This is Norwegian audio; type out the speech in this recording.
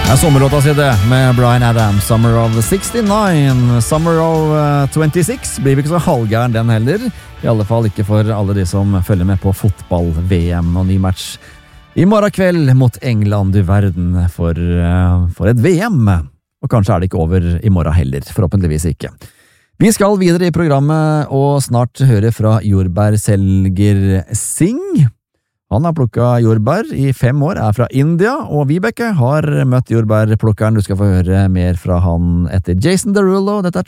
Sommerlåta si det med Bryan Adams, Summer of 69. Summer of 26 blir ikke så halvgæren den heller, i alle fall ikke for alle de som følger med på fotball-VM og ny match i morgen kveld mot England, du verden, for et VM. Og kanskje det ikke over i morgen heller, forhåpentligvis ikke. Vi skal videre i programmet og snart høre fra jordbærselger Singh. Han har plukket jordbær i 5 år, fra India, og Vibeke har møtt jordbærplukkeren. Du skal få høre mer fra han etter Jason Derulo. Dette